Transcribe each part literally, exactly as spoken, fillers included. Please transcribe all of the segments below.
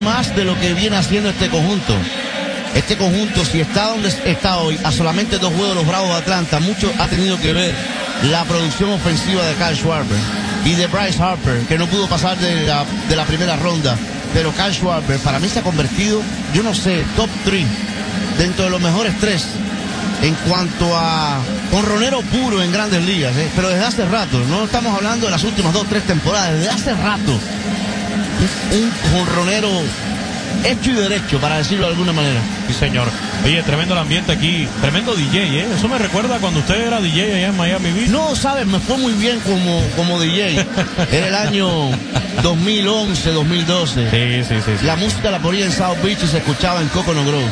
más de lo que viene haciendo este conjunto. Este conjunto, si está donde está hoy, a solamente dos juegos de los Bravos de Atlanta, mucho ha tenido que ver la producción ofensiva de Kyle Schwarber y de Bryce Harper, que no pudo pasar de la, de la primera ronda. Pero Kyle Schwarber para mí se ha convertido, yo no sé, top tres, dentro de los mejores tres en cuanto a jonronero puro en Grandes Ligas, ¿eh? Pero desde hace rato, no estamos hablando de las últimas dos, tres temporadas, desde hace rato. Un jonronero hecho y derecho, para decirlo de alguna manera. Sí, señor. Oye, tremendo el ambiente aquí, tremendo D J, ¿eh? Eso me recuerda cuando usted era D J allá en Miami Beach. No, sabes, me fue muy bien como, como D J. Era el año dos mil once, dos mil doce. Sí, sí, sí, sí. La música la ponía en South Beach y se escuchaba en Coconut Grove.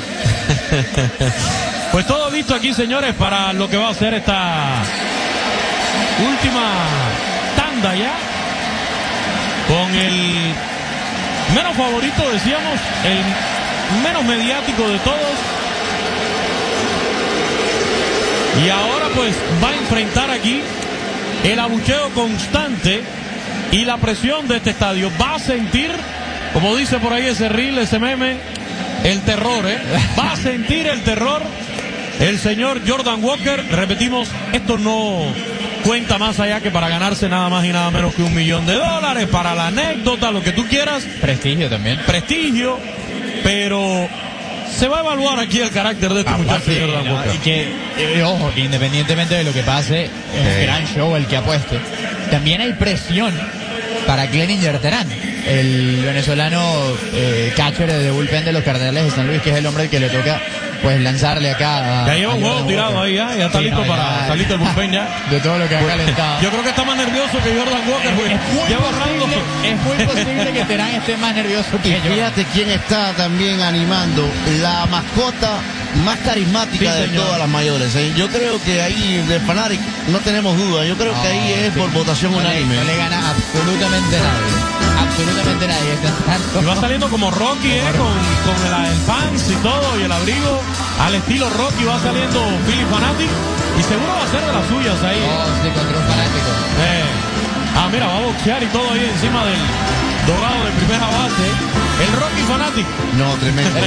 Pues todo listo aquí, señores, para lo que va a ser esta última tanda ya. Con el menos favorito, decíamos, el menos mediático de todos. Y ahora pues va a enfrentar aquí el abucheo constante y la presión de este estadio. Va a sentir, como dice por ahí ese reel, ese meme, el terror, ¿eh? Va a sentir el terror el señor Jordan Walker. Repetimos, esto no cuenta más allá que para ganarse nada más y nada menos que un millón de dólares, para la anécdota, lo que tú quieras. Prestigio también. Prestigio, pero se va a evaluar aquí el carácter de este ah, muchacho, sí, Jordan no, Walker. Y que, eh, ojo, que independientemente de lo que pase, es un gran show el que apueste. También hay presión para Cleninger Terán, el venezolano eh, catcher de bullpen de los Cardenales de San Luis, que es el hombre al que le toca pues lanzarle acá a, ya lleva un juego tirado ahí, ya, ya está sí, listo no, para salir del bullpen ya. De todo lo que ha calentado. Yo creo que está más nervioso que Jordan Walker. Es, es, muy, posible, es muy posible que Terán esté más nervioso que yo. Fíjate quién está también animando, la mascota más carismática sí, de señor. Todas las mayores, ¿eh? Yo creo que ahí de Fanatic no tenemos duda. Yo creo no, que ahí es sí. por votación no unánime. No le gana absolutamente nadie. Absolutamente nadie. Y va saliendo como Rocky, ¿eh? Con, con el, el fans y todo y el abrigo al estilo Rocky. Va saliendo Philly Fanatic y seguro va a ser de las suyas ahí. Oh, ¿eh? Sí, contra un fanático. Eh. Ah, mira, va a boxear y todo ahí encima del dorado de primera base. El Rocky Fanatic. No, tremendo.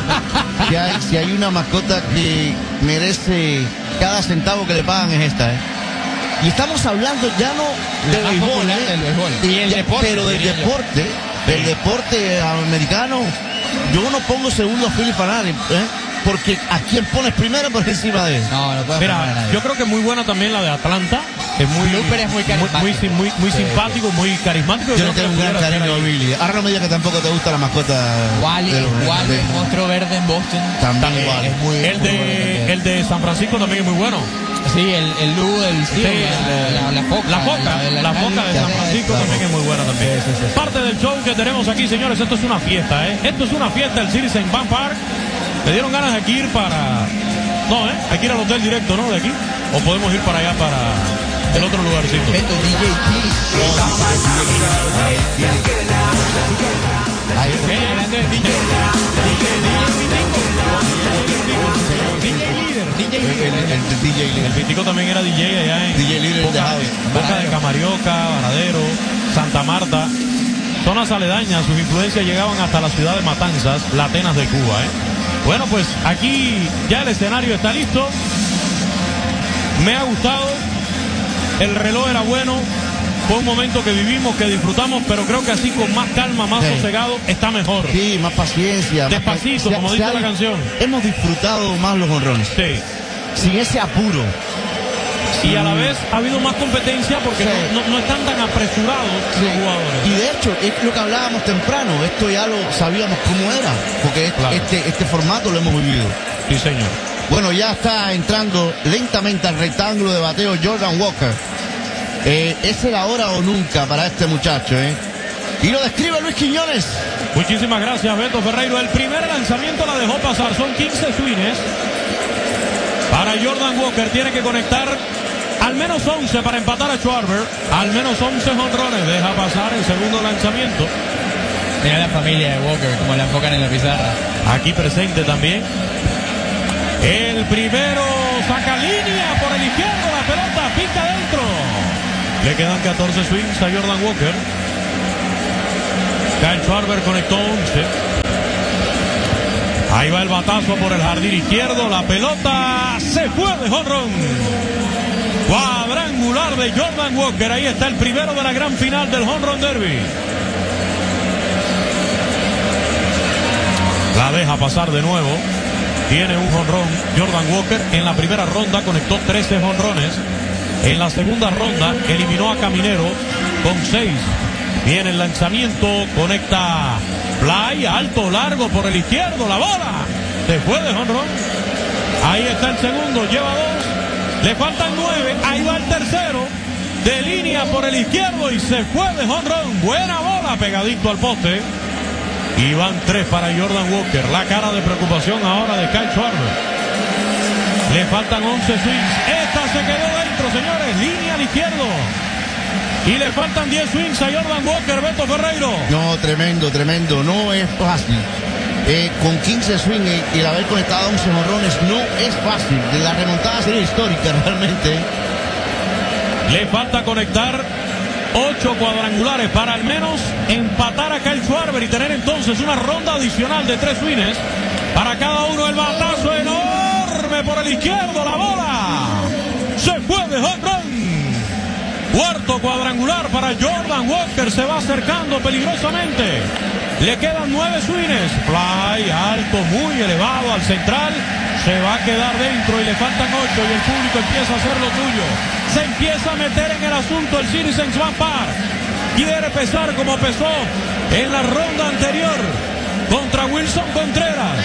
si, hay, si hay una mascota que merece cada centavo que le pagan es esta, ¿eh? Y estamos hablando ya no de béisbol, ¿eh? del béisbol. Y el deporte, pero del deporte, yo. del deporte americano. Yo no pongo segundo a Philly Fanatic, ¿eh? Porque ¿a quién pones primero por encima de él? No, no puedes Mira, poner a nadie. Yo creo que es muy buena también la de Atlanta. Es muy, Looper es muy carismático. Muy, muy, muy, muy sí, simpático, sí. muy carismático. Yo no tengo un gran cariño a Billy. Ahora no me digas que tampoco te gusta la mascota. Wally, de, Wally, de, el monstruo verde en Boston. También igual. Es muy, el, muy de, bueno el de San Francisco también es muy bueno. Sí, el, el Lugo del sí, sí, la, la, la foca. La foca, la, la, la foca de San Francisco la también foca. Es muy buena también. Sí, sí, sí. Parte del show que tenemos aquí, señores, esto es una fiesta, ¿eh? Esto es una fiesta, el Citizen Bank Park. ¿Le dieron ganas de aquí ir para...? No, ¿eh? Hay que ir al hotel directo, ¿no? De aquí. O podemos ir para allá, para el otro lugarcito. Beto, D J Ahí está hablando de D J. D J líder. El D J líder. El Vitico también era D J allá en D J líder Boca, Boca de Camarioca, Varadero, Santa Marta. Zonas aledañas, sus influencias llegaban hasta la ciudad de Matanzas, la Atenas de Cuba, ¿eh? Bueno, pues aquí ya el escenario está listo. Me ha gustado. El reloj era bueno. Fue un momento que vivimos, que disfrutamos, pero creo que así con más calma, más sí. sosegado, está mejor. Sí, más paciencia. Despacito, más, como se, dice se la canción. Hemos disfrutado más los honrones. Sí. Sin ese apuro. Y a la vez ha habido más competencia porque sí. no, no, no están tan apresurados sí. los jugadores. Y de hecho, es lo que hablábamos temprano, esto ya lo sabíamos cómo era, porque claro. este, este formato lo hemos vivido. Sí, señor. Bueno, ya está entrando lentamente al rectángulo de bateo Jordan Walker. Eh, es el ahora o nunca para este muchacho, ¿eh? Y lo describe Luis Quiñones. Muchísimas gracias, Beto Ferreiro. El primer lanzamiento la dejó pasar, son quince swings. Para Jordan Walker tiene que conectar al menos once para empatar a Schwarber. Al menos once jonrones. Deja pasar el segundo lanzamiento. Mira la familia de Walker, como la enfocan en la pizarra. Aquí presente también. El primero saca línea por el izquierdo. La pelota pica adentro. Le quedan catorce swings a Jordan Walker. Kyle Schwarber conectó once. Ahí va el batazo por el jardín izquierdo. La pelota se fue de jonrón. Cuadrangular de Jordan Walker. Ahí está el primero de la gran final del Home Run Derby. La deja pasar de nuevo. Tiene un jonrón Jordan Walker. En la primera ronda conectó trece jonrones. En la segunda ronda eliminó a Caminero con seis. Viene el lanzamiento, conecta fly, alto, largo por el izquierdo, la bola se fue de jonrón. Ahí está el segundo, lleva dos, le faltan nueve, ahí va el tercero, de línea por el izquierdo y se fue de jonrón. Buena bola, pegadito al poste. Y van tres para Jordan Walker. La cara de preocupación ahora de Kyle Schwarber. Le faltan once swings. Esta se quedó dentro, señores. Línea al izquierdo. Y le faltan diez swings a Jordan Walker. Beto Ferreiro. No, tremendo, tremendo. No es fácil. Eh, con quince swings y el haber conectado once jonrones no es fácil. La remontada sería histórica realmente. Le falta conectar ocho cuadrangulares para al menos empatar a Kyle Schwarber y tener entonces una ronda adicional de tres swings para cada uno. El batazo enorme por el izquierdo, la bola se fue de home run. Cuarto cuadrangular para Jordan Walker, se va acercando peligrosamente. Le quedan nueve swings, fly alto, muy elevado al central, se va a quedar dentro y le faltan ocho y el público empieza a hacer lo suyo. Se empieza a meter en el asunto el Citizens Bank Park. Quiere pesar como pesó en la ronda anterior contra Wilson Contreras.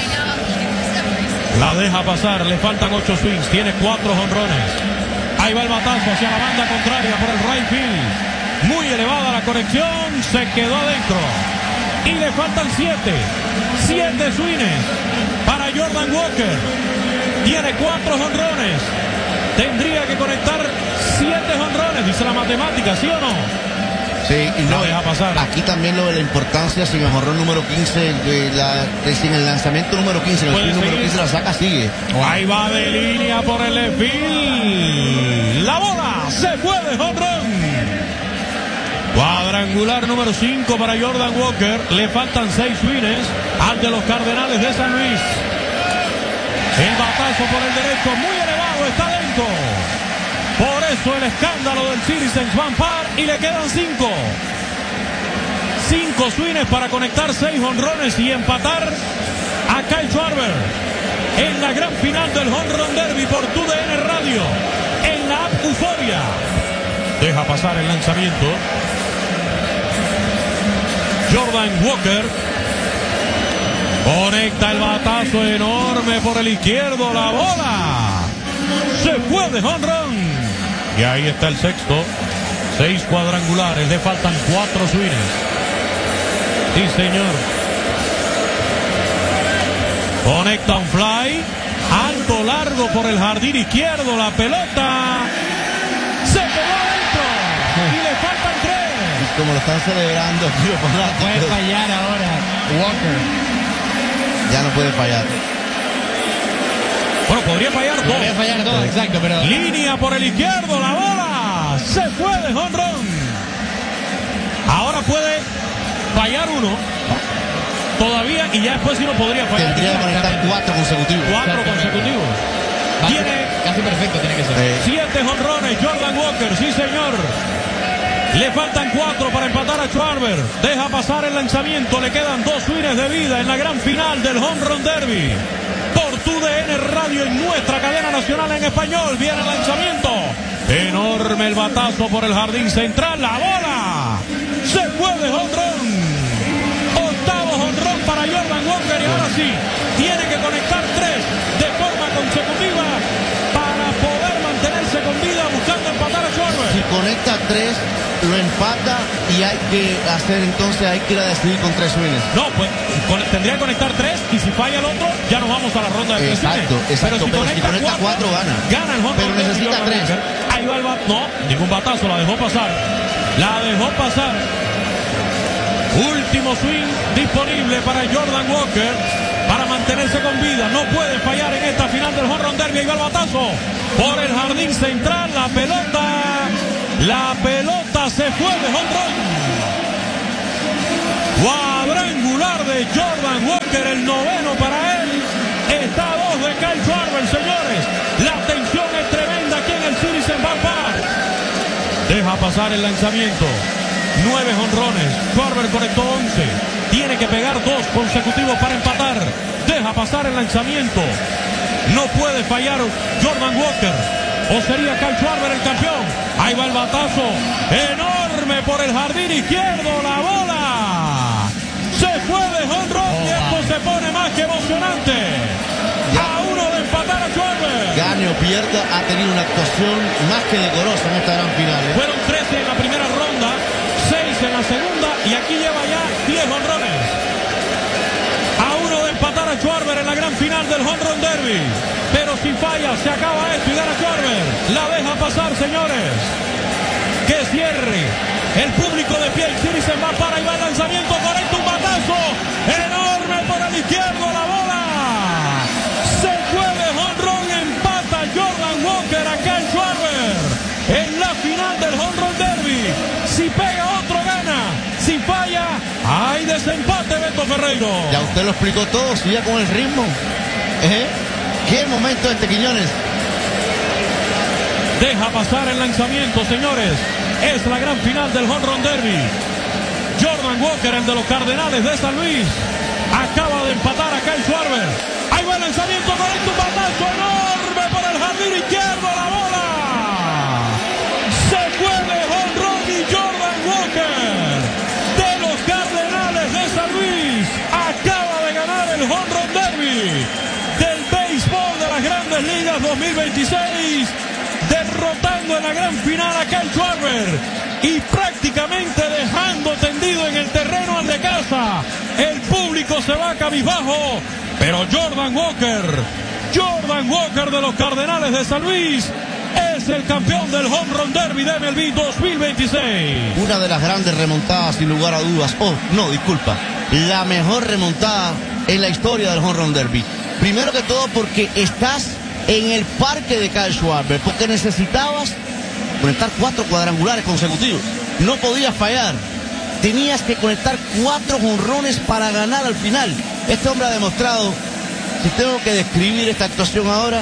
La deja pasar, le faltan ocho swings, tiene cuatro jonrones. Ahí va el batazo hacia la banda contraria por el right field. Muy elevada la conexión, se quedó adentro. Y le faltan siete. Siete swings para Jordan Walker. Tiene cuatro jonrones. Tendría que conectar siete jonrones, dice la matemática, ¿sí o no? Sí, y no, la deja pasar. Aquí también lo de la importancia, sin el jonrón número quince, de la, de, sin el lanzamiento número quince, el swing número quince la saca, sigue. Ahí va de línea por el left field. La bola se fue de home run. Cuadrangular número cinco para Jordan Walker. Le faltan seis swings ante los Cardenales de San Luis. El batazo por el derecho, muy elevado, está dentro. Por eso el escándalo del Citizens Bank Park y le quedan cinco. Cinco swings para conectar seis jonrones y empatar a Kyle Schwarber en la gran final del Home Run Derby por tu D N Radio, en la app Euforia. Deja pasar el lanzamiento. Jordan Walker conecta el batazo enorme por el izquierdo, la bola se fue de home run. Y ahí está el sexto. Seis cuadrangulares, le faltan cuatro swings. Sí, señor. Conecta un fly alto, largo por el jardín izquierdo, la pelota se quedó adentro y le faltan tres. Como lo están celebrando aquí los fanáticos. Puede fallar ahora Walker. Ya no puede fallar. Bueno, podría fallar dos. Podría fallar dos, exacto, pero... Línea por el izquierdo, la bola se fue de home run. Ahora puede fallar uno. Todavía, y ya después sí no podría fallar. Tendría que conectar cuatro consecutivos. Cuatro consecutivos. Tiene casi perfecto, tiene que ser. Eh. siete jonrones Jordan Walker, sí señor. Le faltan cuatro para empatar a Schwarber. Deja pasar el lanzamiento. Le quedan dos swings de vida en la gran final del Home Run Derby. Por tu D N Radio en nuestra cadena nacional en español. Viene el lanzamiento. Enorme el batazo por el jardín central. La bola se fue de home run. Octavo home run para Jordan Walker. Y ahora sí, tiene que conectar tres de forma consecutiva para poder mantenerse con vida buscando empatar a Schwarber. Si conecta tres, lo empata y hay que hacer entonces, hay que ir a decidir con tres swings. No, pues con, tendría que conectar tres y si falla el otro, ya nos vamos a la ronda de tres. Exacto, exacto, pero si pero conecta, si conecta cuatro, cuatro, gana. Gana el home Pero run necesita Jordan tres. Walker. Ahí va el bat, no, ningún batazo, la dejó pasar. La dejó pasar. Último swing disponible para Jordan Walker para mantenerse con vida. No puede fallar en esta final del Home Run Derby. Ahí va el batazo por el jardín central. La pelota, la pelota se fue de home run. Cuadrangular de Jordan Walker, el noveno para él. Citizen Bank Park. Deja pasar el lanzamiento. Nueve jonrones. Schwarber conectó once. Tiene que pegar dos consecutivos para empatar. Deja pasar el lanzamiento. No puede fallar Jordan Walker. ¿O sería Kyle Schwarber el campeón? Ahí va el batazo. Enorme por el jardín izquierdo. La bola. Se fue de jonrón. Y esto se pone más que emocionante. A uno de empatar a Schwarber. Gane o pierda, ha tenido una actuación más que decorosa en esta gran final. ¿eh? Fueron trece en la primera ronda, seis en la segunda y aquí lleva ya diez jonrones. A uno de empatar a Schwarber en la gran final del Home Run Derby. Pero si falla, se acaba esto y gana Schwarber. La deja pasar, señores. Que cierre. El público de pie, el Citizen va para y va el lanzamiento correcto, un batazo enorme por el izquierdo, la bola. Se fue de home run, empata Jordan Walker a Kyle Schwarber en la final del Home Run Derby. Si pega otro gana, si falla hay desempate, Beto Ferreiro. Ya usted lo explicó todo, sigue con el ritmo. ¿Eh? ¿Qué momento este, Quiñones? Deja pasar el lanzamiento, señores. Es la gran final del Home Run Derby. Jordan Walker, el de los Cardenales de San Luis, acaba de empatar a Kyle Schwarber. Ahí va el lanzamiento correcto, un batazo enorme por el jardín izquierdo, la bola. Se fue de home run y Jordan Walker, de los Cardenales de San Luis, acaba de ganar el Home Run Derby del béisbol de las Grandes Ligas dos mil veintiséis, derrotando en la gran final a Kyle Schwarber y prácticamente dejando tendido en el terreno al de casa. El público se va cabizbajo, pero Jordan Walker, Jordan Walker de los Cardenales de San Luis, es el campeón del Home Run Derby de M L B dos mil veintiséis. Una de las grandes remontadas, sin lugar a dudas. Oh, no, disculpa. La mejor remontada en la historia del Home Run Derby. Primero que todo porque estás en el parque de Kyle Schwarber, porque necesitabas conectar cuatro cuadrangulares consecutivos. No podías fallar. Tenías que conectar cuatro jonrones para ganar al final. Este hombre ha demostrado, si tengo que describir esta actuación ahora,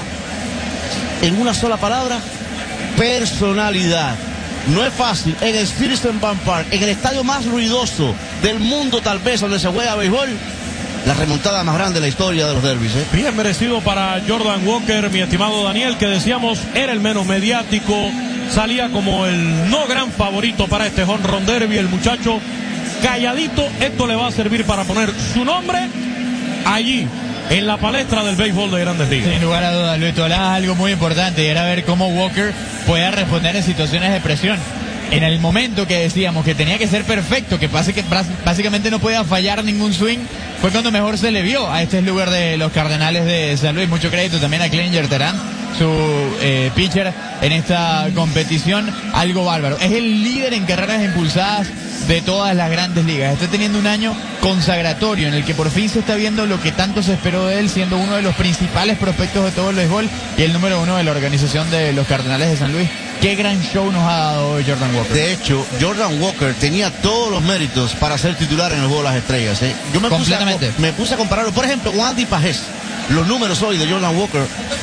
en una sola palabra, personalidad. No es fácil. En el Citizen Bank Park, en el estadio más ruidoso del mundo tal vez, donde se juega béisbol, la remontada más grande de la historia de los derbis. ¿eh? Bien merecido para Jordan Walker, mi estimado Daniel, que decíamos era el menos mediático, salía como el no gran favorito para este Home Run Derby. El muchacho calladito, esto le va a servir para poner su nombre allí, en la palestra del béisbol de Grandes Ligas. Sin lugar a dudas, Luis, tú hablabas algo muy importante y era ver cómo Walker podía responder en situaciones de presión. En el momento que decíamos que tenía que ser perfecto, que básicamente no podía fallar ningún swing, fue cuando mejor se le vio a este lugar de los Cardenales de San Luis. Mucho crédito también a Cleninger Terán, su eh, pitcher en esta competición, algo bárbaro. Es el líder en carreras impulsadas de todas las Grandes Ligas. Está teniendo un año consagratorio en el que por fin se está viendo lo que tanto se esperó de él, siendo uno de los principales prospectos de todo el béisbol y el número uno de la organización de los Cardenales de San Luis. Qué gran show nos ha dado Jordan Walker. De hecho, Jordan Walker tenía todos los méritos para ser titular en el Juego de las Estrellas. ¿eh? Yo me puse, a, me puse a compararlo, por ejemplo, con Andy Pajés. Los números hoy de Jordan Walker,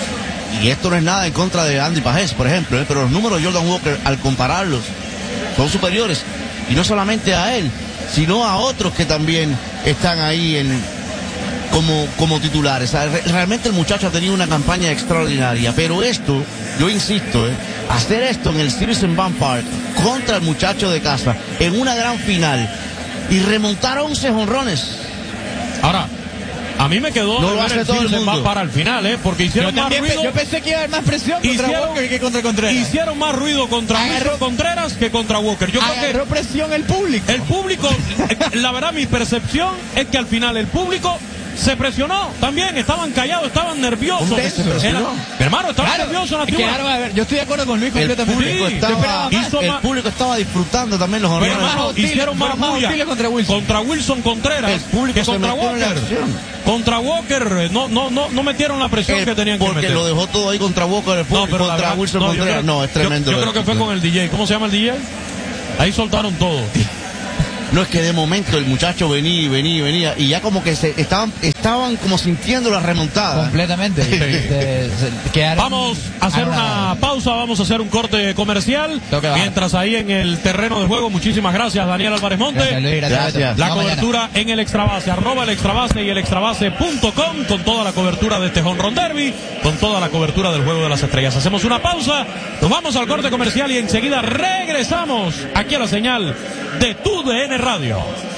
y esto no es nada en contra de Andy Pajés, por ejemplo, ¿eh? pero los números de Jordan Walker, al compararlos, son superiores. Y no solamente a él, sino a otros que también están ahí en, como, como titulares. O sea, re, realmente el muchacho ha tenido una campaña extraordinaria. Pero esto, yo insisto, ¿eh? hacer esto en el Citizen Bank Park contra el muchacho de casa, en una gran final, y remontar once jonrones. Ahora, a mí me quedó no lo hace todo el mundo para el final, ¿eh? Porque hicieron yo más ruido. Yo pensé que iba a haber más presión contra hicieron, Walker que contra Contreras. Hicieron más ruido contra Wilson Contreras que contra Walker. Yo creo Agarró que presión el público. El público, la verdad, mi percepción es que al final el público se presionó también, estaban callados, estaban nerviosos. Era, hermano, estaban claro, nerviosos en la tribuna. Claro, a ver, yo estoy de acuerdo con Luis completamente. El público, Sí, estaba, hizo el más, público estaba disfrutando también los pero, honores. hermano, hicieron más bulla contra Wilson. contra Wilson Contreras el público que contra Walker. Contra Walker no, no, no, no metieron la presión eh, que tenían que porque meter. lo dejó todo ahí contra Walker, el público, no, contra verdad, Wilson no, Contreras. Creo, no, es tremendo. Yo, yo creo que fue con el D J. ¿Cómo se llama el D J? Ahí soltaron todo. No es que de momento el muchacho venía y venía y venía y ya como que se estaban estaban como sintiendo la remontada. Completamente. Sí. Se- se quedaron Vamos a hacer una anonadados. pausa, vamos a hacer un corte comercial. Toque bajar. Mientras ahí en el terreno de juego, muchísimas gracias, Daniel Álvarez Monte. Gracias, Luis, gracias, Gracias. Beto. La Hasta mañana. cobertura en el extrabase, arroba el extrabase y el extrabase punto com, con toda la cobertura de este Home Run Derby, con toda la cobertura del Juego de las Estrellas. Hacemos una pausa, nos vamos al corte comercial y enseguida regresamos aquí a la señal de T U D N Radio.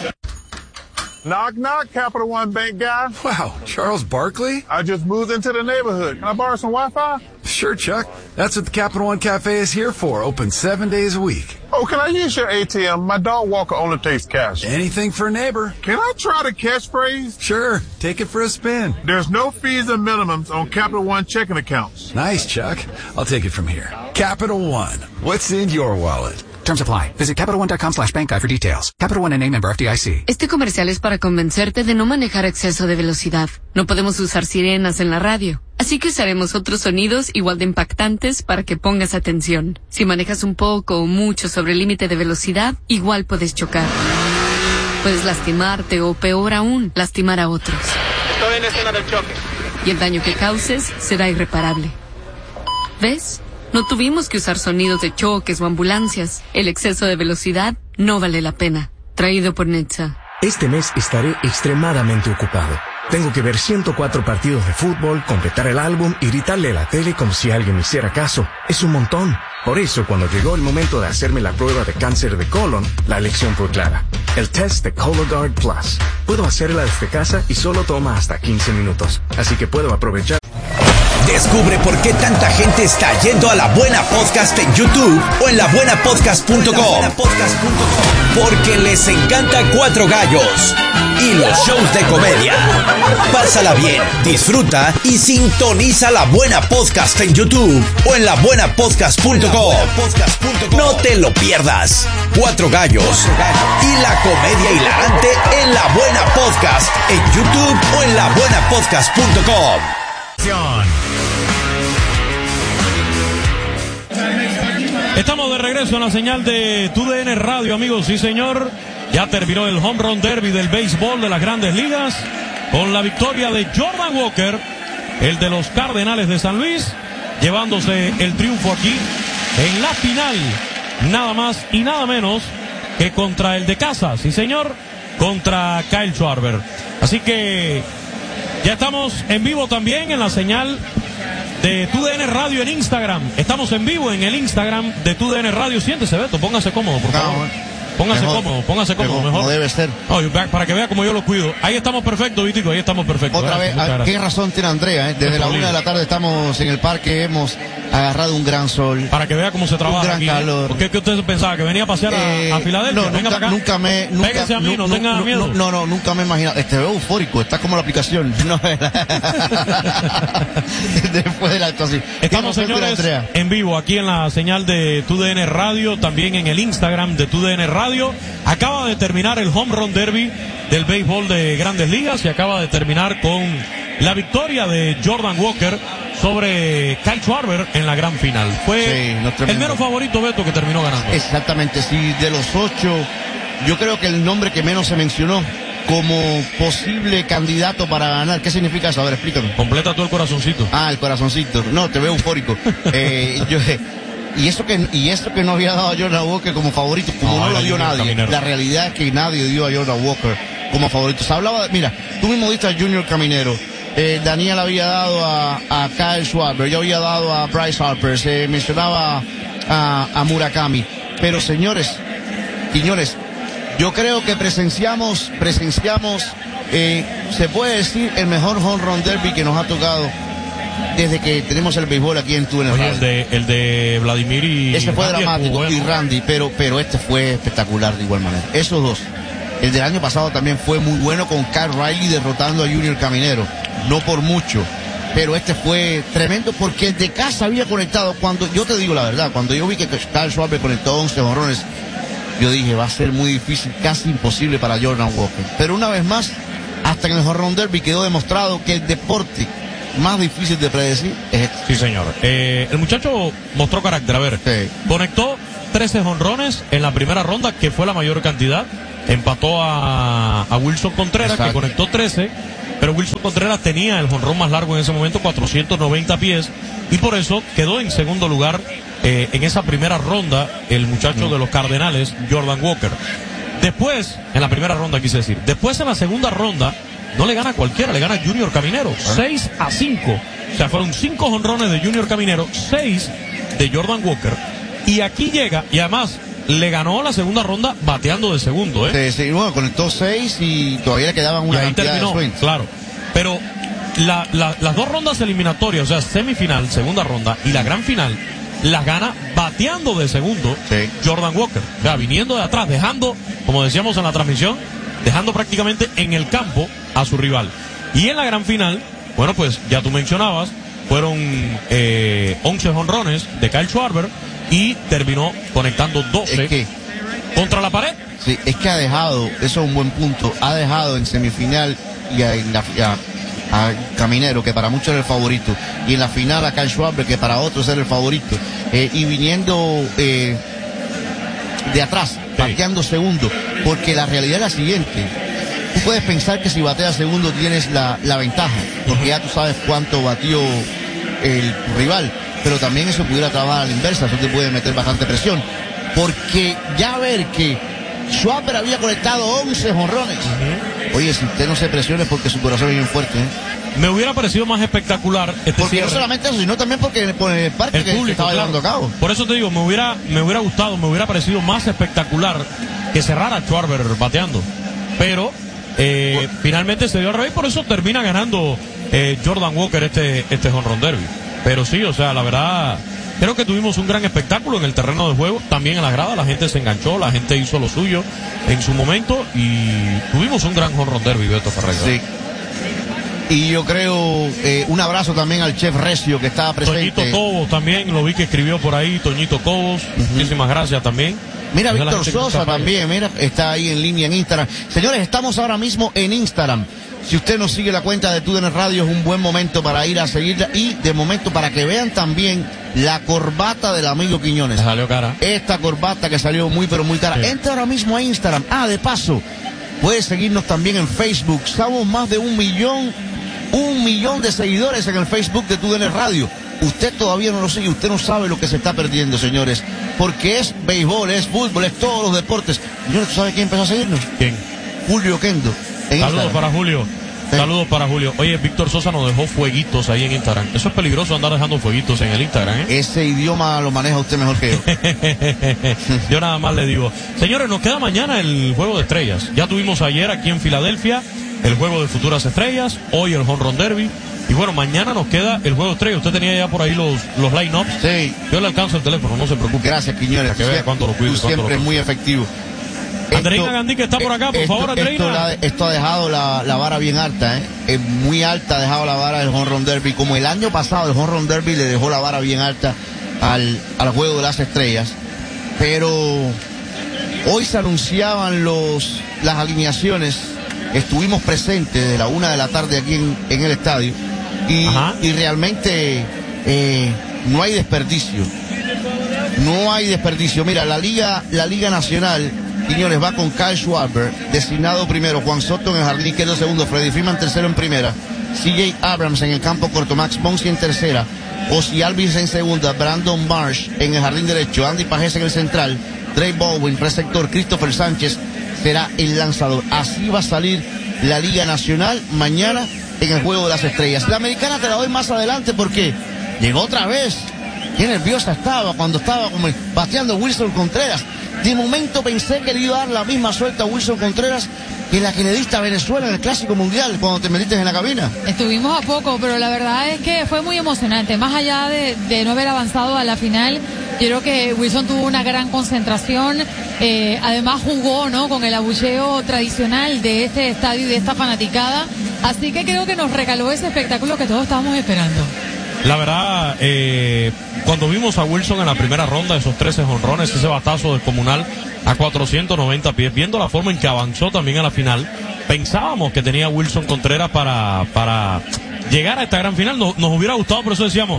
Knock, knock, Capital One Bank guy. Wow, Charles Barkley? I just moved into the neighborhood. Can I borrow some Wi-Fi? Sure, Chuck. That's what the Capital One Cafe is here for, open seven days a week. Oh, can I use your A T M? My dog Walker only takes cash. Anything for a neighbor. Can I try the catchphrase? Sure, take it for a spin. There's no fees and minimums on Capital One checking accounts. Nice, Chuck. I'll take it from here. Capital One. What's in your wallet? Terms apply. Visit Capital One dot com slash bank guide for details. Capital One and name member F D I C. Este comercial es para convencerte de no manejar a exceso de velocidad. No podemos usar sirenas en la radio. Así que usaremos otros sonidos igual de impactantes para que pongas atención. Si manejas un poco o mucho sobre el límite de velocidad, igual puedes chocar. Puedes lastimarte o, peor aún, lastimar a otros. Estoy en escena del choque. Y el daño que causes será irreparable. ¿Ves? No tuvimos que usar sonidos de choques o ambulancias. El exceso de velocidad no vale la pena. Traído por Netza. Este mes estaré extremadamente ocupado. Tengo que ver ciento cuatro partidos de fútbol, completar el álbum y gritarle a la tele como si alguien me hiciera caso. Es un montón. Por eso, cuando llegó el momento de hacerme la prueba de cáncer de colon, la elección fue clara. El test de Cologuard Plus. Puedo hacerla desde casa y solo toma hasta quince minutos. Así que puedo aprovechar. Descubre por qué tanta gente está yendo a La Buena Podcast en YouTube o en la buena podcast punto com. Porque les encanta Cuatro Gallos y los shows de comedia. Pásala bien, disfruta y sintoniza La Buena Podcast en YouTube o en la buena podcast punto com. No te lo pierdas. Cuatro Gallos y la comedia hilarante en La Buena Podcast en YouTube o en la buena podcast punto com. Estamos de regreso en la señal de T U D N Radio, amigos. Sí, señor. Ya terminó el Home Run Derby del béisbol de las Grandes Ligas con la victoria de Jordan Walker, el de los Cardenales de San Luis, llevándose el triunfo aquí en la final, nada más y nada menos que contra el de casa, sí señor, contra Kyle Schwarber. Así que ya estamos en vivo también en la señal de T U D N Radio en Instagram. Estamos en vivo en el Instagram de T U D N Radio. Siéntese, Beto, póngase cómodo, por favor. No, Póngase mejor, cómodo, póngase cómodo, mejor, mejor. como debe ser. No, yo- para que vea como yo lo cuido. Ahí estamos perfectos, Vitico, ahí estamos perfectos. Otra Gracias, vez, muchas ah, gracias. qué razón tiene Andrea, ¿eh? Desde la una de la tarde estamos en el parque, hemos agarrado un gran sol. Para que vea cómo se trabaja gran aquí. ¿eh? calor. ¿Por qué que usted pensaba? ¿Que venía a pasear a, Eh, a Filadelfia? No, Venga nunca, para acá. nunca me... Nunca, Pégase a mí, no, nu- tenga nu- miedo. No, no, nunca me he imaginado. Este veo eufórico, está como la aplicación. No, después de la actuación. Estamos, Qué razón tiene señores, Andrea. en vivo aquí en la señal de T U D N Radio, también en el Instagram de T U D N Radio. Acaba de terminar el Home Run Derby del béisbol de Grandes Ligas y acaba de terminar con la victoria de Jordan Walker sobre Kyle Schwarber en la gran final. Fue Sí, no, el tremendo. mero favorito, Beto, que terminó ganando. Exactamente, sí, de los ocho, yo creo que el nombre que menos se mencionó como posible candidato para ganar. ¿Qué significa eso? A ver, explícame. Completa tú el corazoncito. Ah, el corazoncito. No, te veo eufórico. eh, yo, y esto que y esto que no había dado a Jordan Walker como favorito, como No, no, lo era dio Junior nadie. Caminero. La realidad es que nadie dio a Jordan Walker como favorito. Se hablaba, de- mira, tú mismo diste a Junior Caminero. Eh, Daniel había dado a, a Kyle Schwarber, yo había dado a Bryce Harper, se mencionaba a, a Murakami. Pero señores, señores, yo creo que presenciamos, presenciamos, eh, se puede decir, el mejor home run derby que nos ha tocado desde que tenemos el béisbol aquí en T U D N Oye, el Radio. de, el de Vladimir y... Ese fue Randy dramático, estuvo y bueno. Randy, pero, pero este fue espectacular de igual manera. Esos dos. El del año pasado también fue muy bueno con Kyle Riley derrotando a Junior Caminero. No por mucho, pero este fue tremendo porque el de casa había conectado. Cuando, yo te digo la verdad, cuando yo vi que Kyle Schwarber conectó once jonrones, yo dije, va a ser muy difícil, casi imposible para Jordan Walker. Pero una vez más, hasta en el home run derby quedó demostrado que el deporte más difícil de predecir es este. Sí, señor. Eh, el muchacho mostró carácter. A ver, Sí. conectó trece jonrones en la primera ronda, que fue la mayor cantidad. empató a, a Wilson Contreras, exacto, que conectó trece, pero Wilson Contreras tenía el jonrón más largo en ese momento, cuatrocientos noventa pies, y por eso quedó en segundo lugar eh, en esa primera ronda el muchacho mm. de los Cardenales, Jordan Walker. Después, en la primera ronda quise decir, después en la segunda ronda, no le gana a cualquiera, le gana Junior Caminero, seis a cinco. O sea, fueron cinco jonrones de Junior Caminero, seis de Jordan Walker. Y aquí llega, y además le ganó la segunda ronda bateando de segundo, ¿eh? Sí, sí, bueno, conectó seis y todavía le quedaban una y ahí cantidad terminó, de swings. Claro. Pero la, la, las dos rondas eliminatorias, o sea, semifinal, segunda ronda y la gran final, las gana bateando de segundo sí. Jordan Walker. O sea, viniendo de atrás, dejando, como decíamos en la transmisión, dejando prácticamente en el campo a su rival. Y en la gran final, bueno, pues ya tú mencionabas, fueron eh, once jonrones de Kyle Schwarber y terminó conectando doce es que, contra la pared. Sí, es que ha dejado, eso es un buen punto, ha dejado en semifinal y en la, a, a Caminero, que para muchos era el favorito, y en la final a Kyle Schwarber, que para otros era el favorito, eh, y viniendo eh, de atrás, bateando sí. segundo, porque la realidad es la siguiente: tú puedes pensar que si bateas segundo tienes la, la ventaja, porque ya tú sabes cuánto batió el rival, pero también eso pudiera trabajar a la inversa, eso te puede meter bastante presión, porque ya ver que Schwarber había conectado once jonrones, uh-huh. oye, si usted no se presione porque su corazón es bien fuerte, ¿eh? Me hubiera parecido más espectacular este porque cierre. No solamente eso, sino también porque por el parque el que público, estaba claro. llevando a cabo. Por eso te digo, me hubiera, me hubiera gustado, me hubiera parecido más espectacular que cerrara Schwarber bateando. Pero eh, bueno, finalmente se dio al revés, por eso termina ganando eh, Jordan Walker este, este home run derby. Pero sí, o sea, la verdad, creo que tuvimos un gran espectáculo en el terreno de juego, también en la grada, la gente se enganchó, la gente hizo lo suyo en su momento y tuvimos un gran home run derby, Beto Ferreira. Sí. Y yo creo, eh, un abrazo también al chef Recio que estaba presente. Toñito Cobos también, lo vi que escribió por ahí, Toñito Cobos, uh-huh. muchísimas gracias también. Mira, Víctor Sosa también, mira, está ahí en línea en Instagram. Señores, estamos ahora mismo en Instagram. Si usted nos sigue la cuenta de T U D N Radio, es un buen momento para ir a seguirla y de momento para que vean también la corbata del amigo Quiñones. Salió cara. Esta corbata que salió muy pero muy cara. Sí. Entra ahora mismo a Instagram. Ah, de paso, puede seguirnos también en Facebook. Somos más de un millón, un millón de seguidores en el Facebook de T U D N Radio. Usted todavía no lo sigue, usted no sabe lo que se está perdiendo, señores. Porque es béisbol, es fútbol, es todos los deportes. Señores, ¿tú sabes quién empezó a seguirnos? ¿Quién? Julio Kendo. Saludos Instagram. para Julio. Sí. Saludos para Julio. Oye, Víctor Sosa nos dejó fueguitos ahí en Instagram. Eso es peligroso, andar dejando fueguitos en el Instagram, ¿eh? Ese idioma lo maneja usted mejor que yo. Yo nada más le digo. Señores, nos queda mañana el Juego de Estrellas. Ya tuvimos ayer aquí en Filadelfia el Juego de Futuras Estrellas. Hoy el Home Run Derby. Y bueno, mañana nos queda el Juego de Estrellas. Usted tenía ya por ahí los, los line-ups. Sí. Yo le alcanzo el teléfono, no se preocupe. Gracias, Quiñones. Para que vea cuánto lo cuido. Tú siempre es muy efectivo. Andreina Gandhi, que está por acá, por esto, favor, Andreina. Esto, la, esto ha dejado la, la vara bien alta, ¿eh? Es muy alta, ha dejado la vara del Home Run Derby. Como el año pasado el Home Run Derby le dejó la vara bien alta al, al Juego de las Estrellas. Pero hoy se anunciaban los las alineaciones. Estuvimos presentes desde la una de la tarde aquí en, en el estadio. Y, y realmente eh, no hay desperdicio. No hay desperdicio. Mira, la Liga, la Liga Nacional, Quiñones, va con Kyle Schwarber, designado primero, Juan Soto en el jardín izquierdo segundo, Freddy Freeman tercero en primera, C J Abrams en el campo corto, Max Monsi en tercera, Ozzie Alvis en segunda, Brandon Marsh en el jardín derecho, Andy Pajés en el central, Trey Baldwin, receptor, Christopher Sánchez será el lanzador. Así va a salir la Liga Nacional mañana en el Juego de las Estrellas. La americana te la doy más adelante porque llegó otra vez. Qué nerviosa estaba cuando estaba como bateando Wilson Contreras. De momento pensé que le iba a dar la misma suelta a Wilson Contreras que la que le diste a Venezuela en el Clásico Mundial cuando te metiste en la cabina. Estuvimos a poco, pero la verdad es que fue muy emocionante. Más allá de, de no haber avanzado a la final, yo creo que Wilson tuvo una gran concentración. Eh, además jugó, ¿no?, con el abucheo tradicional de este estadio y de esta fanaticada. Así que creo que nos regaló ese espectáculo que todos estábamos esperando. La verdad, eh, cuando vimos a Wilson en la primera ronda, esos trece jonrones, ese batazo descomunal a cuatrocientos noventa pies, viendo la forma en que avanzó también a la final, pensábamos que tenía Wilson Contreras para, para llegar a esta gran final. Nos, nos hubiera gustado, por eso decíamos,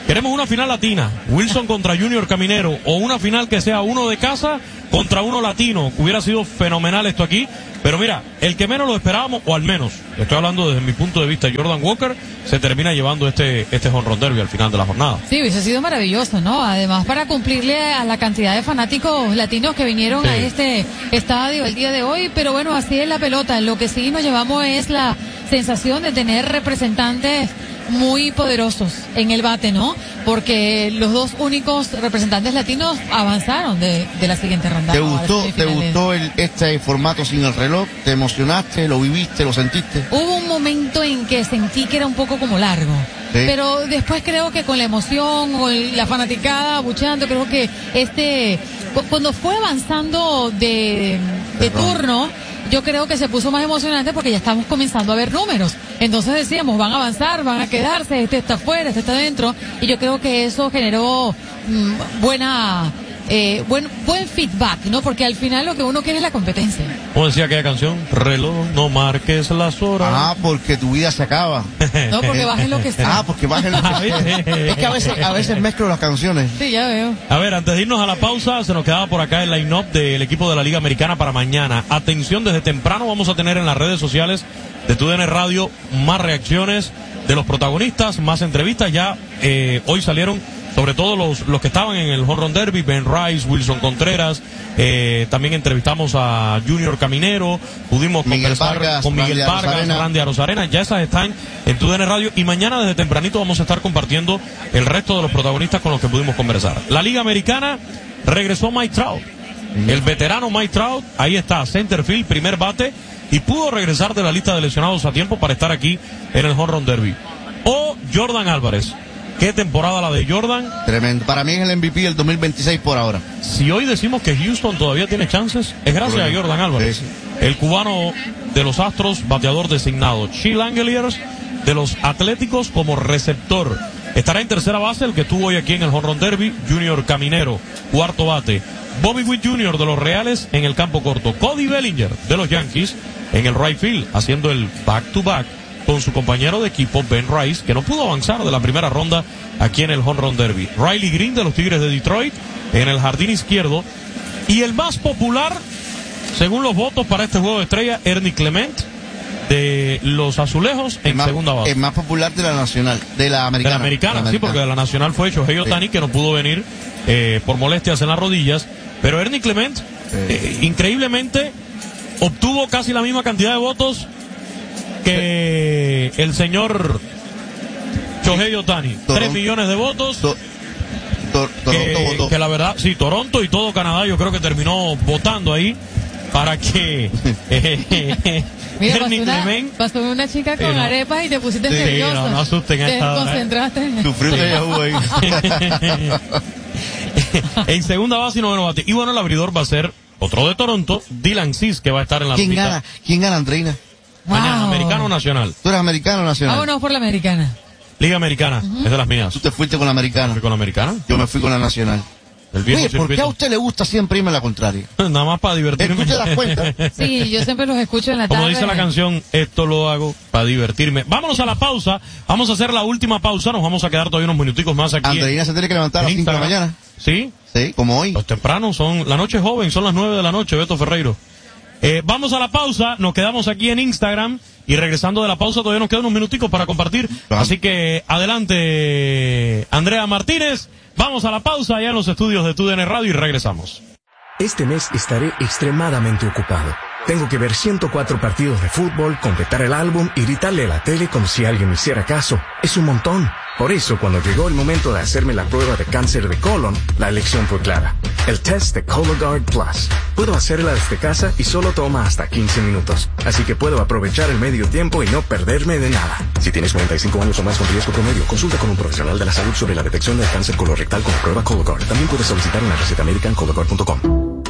Queremos una final latina, Wilson contra Junior Caminero, o una final que sea uno de casa contra uno latino. Hubiera sido fenomenal esto aquí, pero mira, el que menos lo esperábamos, o al menos, estoy hablando desde mi punto de vista, Jordan Walker, se termina llevando este, este home run derby al final de la jornada. Sí, hubiese sido maravilloso, ¿no? Además, para cumplirle a la cantidad de fanáticos latinos que vinieron sí. a este estadio el día de hoy, pero bueno, así es la pelota. Lo que sí nos llevamos es la sensación de tener representantes muy poderosos en el bate, ¿no? Porque los dos únicos representantes latinos avanzaron de, de la siguiente ronda. ¿Te gustó, te gustó el, este formato sin el reloj? ¿Te emocionaste? ¿Lo viviste? ¿Lo sentiste? Hubo un momento en que sentí que era un poco como largo. ¿Sí? Pero después creo que con la emoción, con la fanaticada abucheando, creo que este, cuando fue avanzando de, de turno, yo creo que se puso más emocionante porque ya estamos comenzando a ver números. Entonces decíamos, van a avanzar, van a quedarse, este está afuera, este está adentro. Y yo creo que eso generó mmm, buena, eh, buen, buen feedback, ¿no? Porque al final lo que uno quiere es la competencia. ¿Cómo decía aquella canción? Reloj, no marques las horas. Ah, porque tu vida se acaba. No, porque bajen lo que sea. Ah, porque bajen lo que sea. Es que a veces, a veces mezclo las canciones. Sí, ya veo. A ver, antes de irnos a la pausa, se nos quedaba por acá el line-up del equipo de la Liga Americana para mañana. Atención, desde temprano vamos a tener en las redes sociales de T U D N Radio más reacciones de los protagonistas, más entrevistas. Ya eh, hoy salieron sobre todo los, los que estaban en el Home Run Derby, Ben Rice, Wilson Contreras, eh, también entrevistamos a Junior Caminero, pudimos Miguel conversar Vargas, con Miguel Randy Vargas, Arozarena. Randy Arozarena, ya esas están en T U D N Radio, y mañana desde tempranito vamos a estar compartiendo el resto de los protagonistas con los que pudimos conversar. La Liga Americana regresó Mike Trout, mm. el veterano Mike Trout, ahí está, centerfield, primer bate, y pudo regresar de la lista de lesionados a tiempo para estar aquí en el Home Run Derby. O Jordan Álvarez. Qué temporada la de Jordan. Tremendo. Para mí es el M V P del dos mil veintiséis por ahora. Si hoy decimos que Houston todavía tiene chances, es gracias a Jordan Álvarez. Sí, sí. El cubano de los Astros, bateador designado. Chi Langeliers de los Atléticos como receptor. Estará en tercera base el que estuvo hoy aquí en el Home Run Derby, Junior Caminero, cuarto bate. Bobby Witt junior de los Reales en el campo corto. Cody Bellinger de los Yankees en el right field, haciendo el back-to-back con su compañero de equipo Ben Rice, que no pudo avanzar de la primera ronda aquí en el Home Run Derby. Riley Green de los Tigres de Detroit en el jardín izquierdo. Y el más popular, según los votos para este juego de estrella, Ernie Clement de los Azulejos en más, segunda base. El más popular de la nacional, de la americana. De la americana, de la sí, americana. porque de la nacional fue Shohei Ohtani, sí, que no pudo venir eh, por molestias en las rodillas. Pero Ernie Clement, sí. eh, increíblemente, obtuvo casi la misma cantidad de votos que el señor Shohei Ohtani. Tres millones de votos. To, to, Toronto que, votó. que la verdad, sí, Toronto y todo Canadá yo creo que terminó votando ahí para que eh, Mira, pasó Ernie una, Clement, pasó una chica con sí, no. arepas y te pusiste Sí, nervioso. no, no asusten a Te esta hora. concentraste. Sufriste ya hubo ahí. En segunda base y noveno bate. Y bueno, el abridor va a ser otro de Toronto, Dylan Cease, que va a estar en la ¿Quién lomita. gana? ¿Quién gana, Andreina? Mañana, Wow. americano o nacional. ¿Tú eres americano o nacional? Vámonos por la americana. Liga americana, Uh-huh. es de las mías. Tú te fuiste con la americana. ¿Fui con la americana? Yo me fui con la nacional. El viejo Oye, ¿por qué circuito. a usted le gusta siempre irme a la contraria? Nada más para divertirme. ¿Tú te das cuenta? Sí, yo siempre los escucho en la tarde. Como dice la canción, esto lo hago para divertirme. Vámonos a la pausa. Vamos a hacer la última pausa. Nos vamos a quedar todavía unos minuticos más aquí. Andreina se tiene que levantar a las en cinco de la Instagram. mañana. ¿Sí? Sí, como hoy. Pues temprano, son, la noche es joven, son las nueve de la noche, Beto Ferreiro. Eh, vamos a la pausa, nos quedamos aquí en Instagram y regresando de la pausa todavía nos quedan unos minuticos para compartir. Claro. Así que adelante, Andrea Martínez. Vamos a la pausa allá en los estudios de T U D N Radio y regresamos. Este mes estaré extremadamente ocupado. Tengo que ver ciento cuatro partidos de fútbol, completar el álbum y gritarle a la tele como si alguien me hiciera caso. Es un montón. Por eso, cuando llegó el momento de hacerme la prueba de cáncer de colon, la elección fue clara. El test de Cologuard Plus. Puedo hacerla desde casa y solo toma hasta quince minutos. Así que puedo aprovechar el medio tiempo y no perderme de nada. Si tienes cuarenta y cinco años o más con riesgo promedio, consulta con un profesional de la salud sobre la detección del cáncer colorectal con la prueba Cologuard. También puedes solicitar una receta médica en cologuard punto com.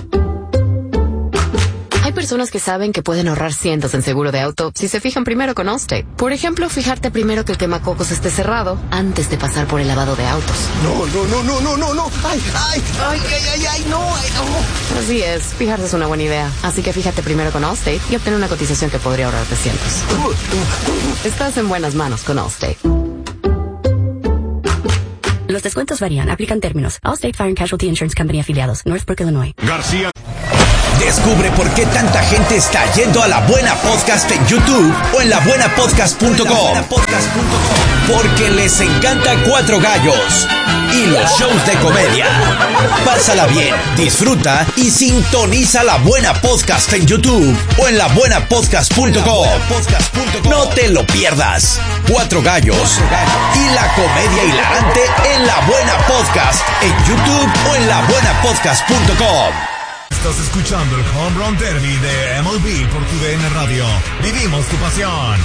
Hay personas que saben que pueden ahorrar cientos en seguro de auto si se fijan primero con Allstate. Por ejemplo, fijarte primero que el quemacocos esté cerrado antes de pasar por el lavado de autos. No, no, no, no, no, no, no. Ay, ay, ay, ay, ay, ay, no, ay, no. Así es, fijarse es una buena idea. Así que fíjate primero con Allstate y obtén una cotización que podría ahorrarte cientos. Estás en buenas manos con Allstate. Los descuentos varían. Aplican términos. Allstate Fire and Casualty Insurance Company afiliados. Northbrook, Illinois. García. Descubre por qué tanta gente está yendo a La Buena Podcast en YouTube o en la buena podcast punto com. Porque les encanta Cuatro Gallos y los shows de comedia. Pásala bien, disfruta y sintoniza La Buena Podcast en YouTube o en la buena podcast punto com. No te lo pierdas. Cuatro Gallos y la comedia hilarante en La Buena Podcast en YouTube o en la buena podcast punto com. Estás escuchando el Home Run Derby de M L B por tu D N Radio. Vivimos tu pasión.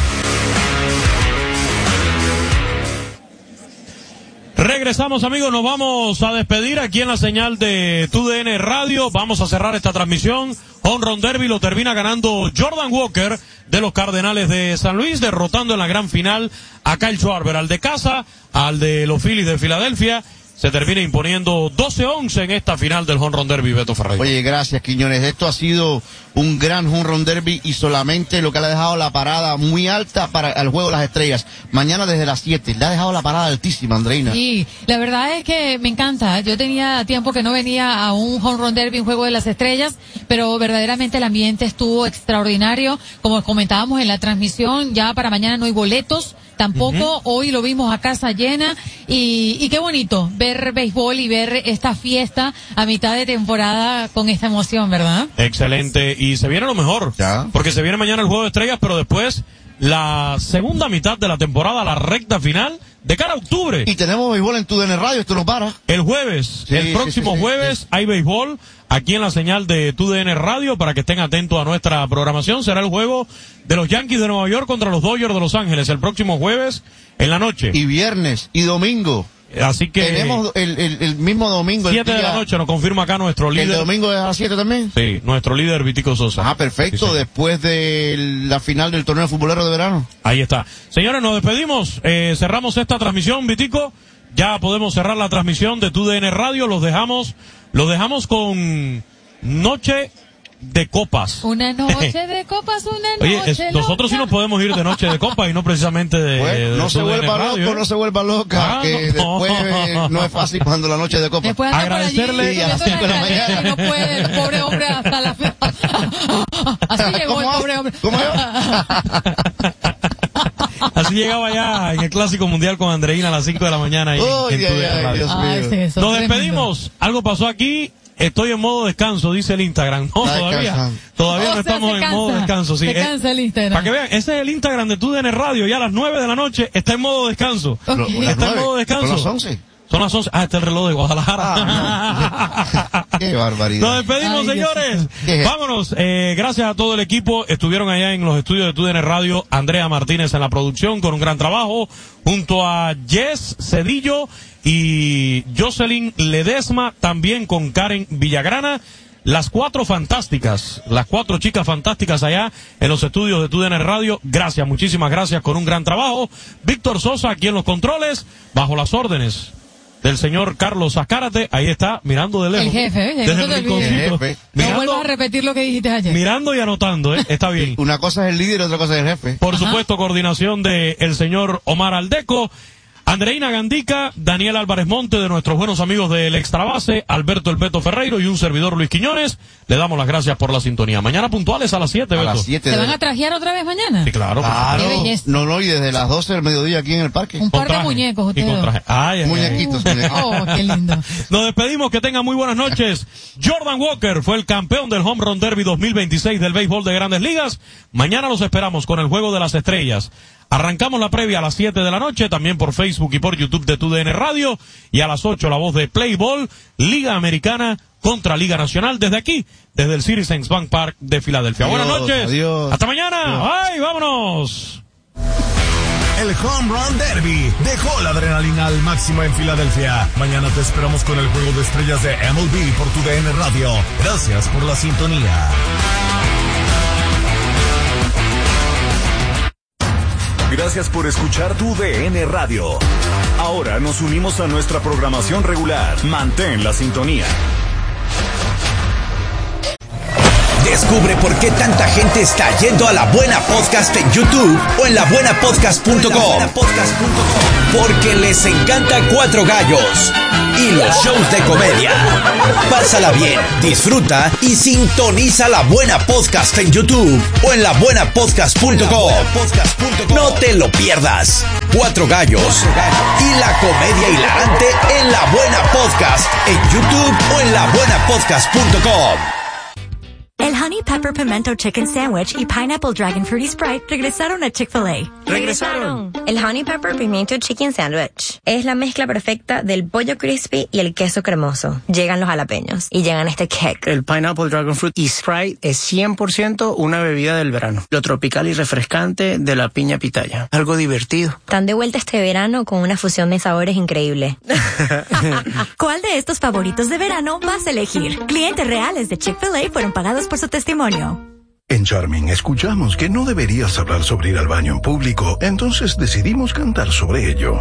Regresamos, amigos, nos vamos a despedir aquí en la señal de tu D N Radio. Vamos a cerrar esta transmisión. Home Run Derby lo termina ganando Jordan Walker de los Cardenales de San Luis, derrotando en la gran final a Kyle Schwarber, al de casa, al de los Phillies de Filadelfia. Se termina imponiendo doce once en esta final del Home Run Derby, Beto Ferreira. Oye, gracias, Quiñones. Esto ha sido un gran Home Run Derby y solamente lo que le ha dejado la parada muy alta para el Juego de las Estrellas. Mañana desde las siete. Le ha dejado la parada altísima, Andreina. Sí, la verdad es que me encanta. Yo tenía tiempo que no venía a un Home Run Derby, un Juego de las Estrellas, pero verdaderamente el ambiente estuvo extraordinario. Como comentábamos en la transmisión, ya para mañana no hay boletos. Tampoco, uh-huh. Hoy lo vimos a casa llena y, y qué bonito ver béisbol y ver esta fiesta a mitad de temporada con esta emoción, ¿verdad? Excelente, y se viene lo mejor, ¿ya? Porque se viene mañana el Juego de Estrellas, pero después la segunda mitad de la temporada, la recta final, de cara a octubre. Y tenemos béisbol en tu D N Radio, esto no para. El jueves, sí, el próximo sí, sí, jueves sí. Hay béisbol aquí en la señal de tu D N Radio, para que estén atentos a nuestra programación. Será el juego de los Yankees de Nueva York contra los Dodgers de Los Ángeles el próximo jueves en la noche. Y viernes y domingo. Así que tenemos el, el, el mismo domingo. siete de la noche nos confirma acá nuestro líder. ¿El domingo es a las siete también? Sí, nuestro líder Vitico Sosa. Ah, perfecto, sí, sí. Después de la final del torneo futbolero de verano. Ahí está. Señores, nos despedimos, eh, cerramos esta transmisión, Vitico. Ya podemos cerrar la transmisión de tu D N Radio. Los dejamos, los dejamos con Noche de Copas. Una noche de copas, una noche. Oye, es, nosotros sí nos podemos ir de noche de copas y no precisamente de, bueno, de no se vuelva loco, ¿eh? No se vuelva loca, ah, que no. Después eh, no es fácil cuando la noche de copas. Después agradecerle allí, sí, a las cinco de la mañana. No puede, el pobre hombre hasta la así llegó el pobre hombre. ¿Cómo es? Así llegaba ya en el Clásico Mundial con Andreina a las cinco de la mañana. Ahí oh, en, en yeah, yeah, Dios Ay, sí, eso Nos tremendo. Despedimos. Algo pasó aquí. Estoy en modo descanso, dice el Instagram. No, Está todavía. descansando. Todavía O no sea, estamos se en cansa, modo descanso. Sí, se cansa el Instagram. Para que vean, ese es el Instagram de tu D N Radio. Ya a las nueve de la noche está en modo descanso. Okay. Está nueve, en modo descanso. Son las once. Son las once. Ah, está el reloj de Guadalajara. Ah, no. Qué barbaridad. Nos despedimos, Ay, señores. Dios. Vámonos. Eh, gracias a todo el equipo. Estuvieron allá en los estudios de tu D N Radio. Andrea Martínez en la producción con un gran trabajo. Junto a Jess Cedillo y Jocelyn Ledesma, también con Karen Villagrana. Las cuatro fantásticas, las cuatro chicas fantásticas allá en los estudios de tu D N Radio. Gracias, muchísimas gracias, con un gran trabajo. Víctor Sosa aquí en los controles, bajo las órdenes del señor Carlos Azcárate. Ahí está, mirando de lejos. El jefe, ¿eh? Desde el rinconcito. jefe. No Mirando, vuelvas a repetir lo que dijiste ayer. mirando y anotando, ¿eh? Está bien. Una cosa es el líder y otra cosa es el jefe. Por Ajá. supuesto, coordinación de el señor Omar Aldeco, Andreina Gandica, Daniel Álvarez Monte, de nuestros buenos amigos del Extrabase, Alberto El Beto Ferreiro y un servidor Luis Quiñones. Le damos las gracias por la sintonía. Mañana puntuales a las siete, A Beto. las siete. ¿Se de... van a trajear otra vez mañana? Sí, claro. Claro. Qué belleza. No, no, y desde las doce del mediodía aquí en el parque. Un par Con traje. de muñecos Y ustedes con dos. traje. Ay, ay, Muñequitos, muñequitos. Oh, qué lindo. Nos despedimos, que tengan muy buenas noches. Jordan Walker fue el campeón del Home Run Derby dos mil veintiséis del béisbol de Grandes Ligas. Mañana los esperamos con el Juego de las Estrellas. Arrancamos la previa a las siete de la noche, también por Facebook y por YouTube de tu D N Radio. Y a las ocho la voz de Play Ball, Liga Americana contra Liga Nacional, desde aquí, desde el Citizens Bank Park de Filadelfia. Adiós, Buenas noches. adiós. Hasta mañana. Adiós. Bye, vámonos. El Home Run Derby dejó la adrenalina al máximo en Filadelfia. Mañana te esperamos con el Juego de Estrellas de M L B por tu D N Radio. Gracias por la sintonía. Gracias por escuchar tu D N Radio. Ahora nos unimos a nuestra programación regular. Mantén la sintonía. Descubre por qué tanta gente está yendo a La Buena Podcast en YouTube o en la buena podcast punto com. Porque les encanta Cuatro Gallos y los shows de comedia. Pásala bien, disfruta y sintoniza La Buena Podcast en YouTube o en la buena podcast punto com. No te lo pierdas. Cuatro Gallos y la comedia hilarante en La Buena Podcast en YouTube o en la buena podcast punto com. El Honey Pepper Pimento Chicken Sandwich y Pineapple Dragon Fruity Sprite regresaron a Chick-fil-A. ¡Regresaron! El Honey Pepper Pimento Chicken Sandwich es la mezcla perfecta del pollo crispy y el queso cremoso. Llegan los jalapeños y llegan este kick. El Pineapple Dragon Fruit y Sprite es cien por ciento una bebida del verano. Lo tropical y refrescante de la piña pitaya. Algo divertido. Están de vuelta este verano con una fusión de sabores increíble. ¿Cuál de estos favoritos de verano vas a elegir? Clientes reales de Chick-fil-A fueron pagados por su testimonio. En Charming escuchamos que no deberías hablar sobre ir al baño en público, entonces decidimos cantar sobre ello.